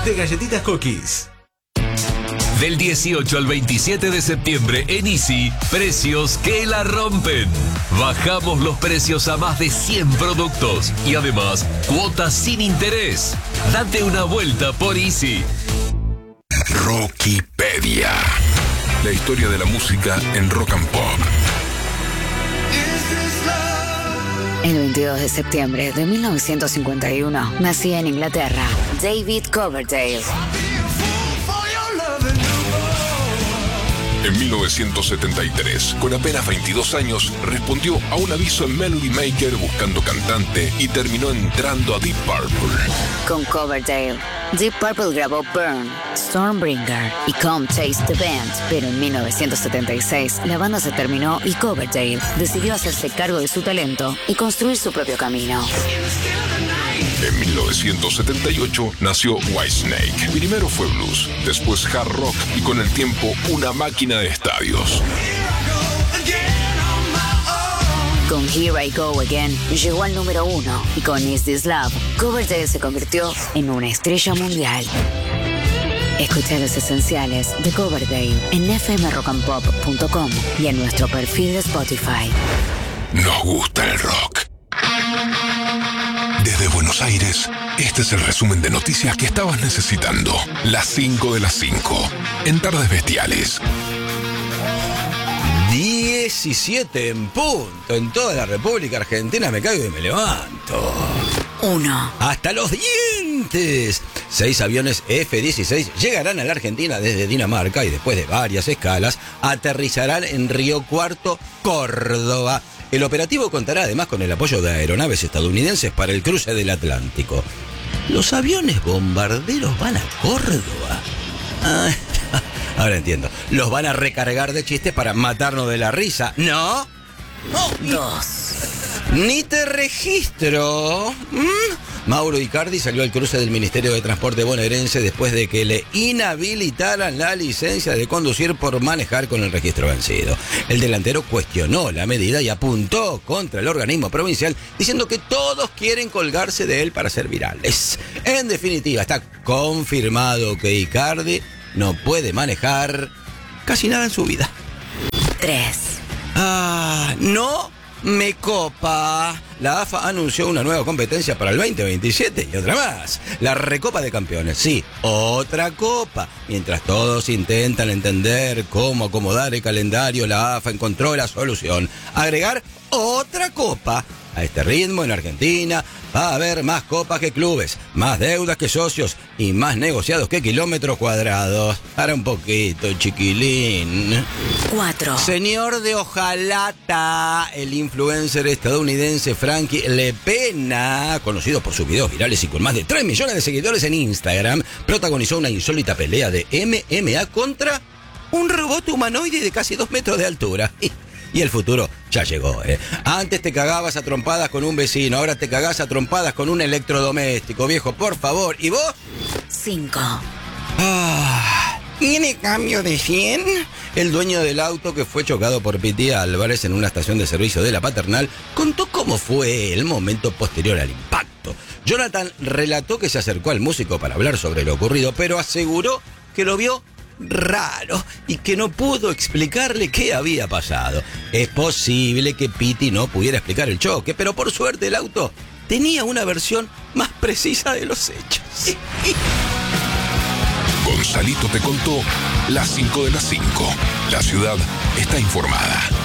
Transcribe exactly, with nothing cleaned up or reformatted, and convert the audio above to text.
de galletitas Cookies. Del dieciocho al veintisiete de septiembre en Easy, precios que la rompen. Bajamos los precios a más de cien productos y además cuotas sin interés. Date una vuelta por Easy. Rockipedia. La historia de la música en rock and pop. El veintidós de septiembre de mil novecientos cincuenta y uno nacía en Inglaterra David Coverdale. En mil novecientos setenta y tres, con apenas veintidós años, respondió a un aviso en Melody Maker buscando cantante y terminó entrando a Deep Purple. Con Coverdale, Deep Purple grabó Burn, Stormbringer y Come Taste the Band, pero en mil novecientos setenta y seis la banda se terminó y Coverdale decidió hacerse cargo de su talento y construir su propio camino. En mil novecientos setenta y ocho nació Whitesnake. Primero fue blues, después hard rock y con el tiempo una máquina de estadios. Con Here I Go Again llegó al número uno y con Is This Love, Coverdale se convirtió en una estrella mundial. Escucha los esenciales de Coverdale en f m rock and pop punto com y en nuestro perfil de Spotify. Nos gusta el rock. Desde Buenos Aires, este es el resumen de noticias que estabas necesitando. Las cinco de las cinco, en Tardes Bestiales. diecisiete en punto. En toda la República Argentina me caigo y me levanto. Uno. Hasta los dientes. Seis aviones F dieciséis llegarán a la Argentina desde Dinamarca y después de varias escalas aterrizarán en Río Cuarto, Córdoba. El operativo contará además con el apoyo de aeronaves estadounidenses para el cruce del Atlántico. ¿Los aviones bombarderos van a Córdoba? Ah, ahora entiendo. Los van a recargar de chistes para matarnos de la risa, ¿no? Oh, Dos. Ni te registro. ¿Mm? Mauro Icardi salió al cruce del Ministerio de Transporte bonaerense después de que le inhabilitaran la licencia de conducir por manejar con el registro vencido. El delantero cuestionó la medida y apuntó contra el organismo provincial diciendo que todos quieren colgarse de él para ser virales. En definitiva, está confirmado que Icardi no puede manejar casi nada en su vida. Tres. Ah, no me copa. La A F A anunció una nueva competencia para el veinte veintisiete y otra más. La Recopa de Campeones, sí, otra copa. Mientras todos intentan entender cómo acomodar el calendario, la A F A encontró la solución: agregar otra copa. A este ritmo, en Argentina va a haber más copas que clubes, más deudas que socios y más negociados que kilómetros cuadrados. Para un poquito, chiquilín. Cuatro. Señor de Ojalata, el influencer estadounidense Frankie Le Pena, conocido por sus videos virales y con más de tres millones de seguidores en Instagram, protagonizó una insólita pelea de M M A contra un robot humanoide de casi dos metros de altura. Y el futuro ya llegó, ¿eh? Antes te cagabas a trompadas con un vecino, ahora te cagás a trompadas con un electrodoméstico, viejo, por favor. ¿Y vos? Cinco. Ah, ¿tiene cambio de cien? El dueño del auto, que fue chocado por Piti Álvarez en una estación de servicio de La Paternal, contó cómo fue el momento posterior al impacto. Jonathan relató que se acercó al músico para hablar sobre lo ocurrido, pero aseguró que lo vio raro y que no pudo explicarle qué había pasado. Es posible que Piti no pudiera explicar el choque, pero por suerte el auto tenía una versión más precisa de los hechos. Gonzalito te contó las cinco de las cinco. La ciudad está informada.